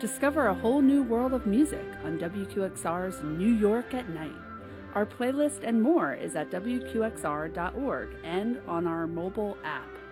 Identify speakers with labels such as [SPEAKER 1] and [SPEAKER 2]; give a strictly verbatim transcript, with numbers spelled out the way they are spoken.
[SPEAKER 1] Discover a whole new world of music on W Q X R's New York at Night. Our playlist and more is at W Q X R dot org and on our mobile app.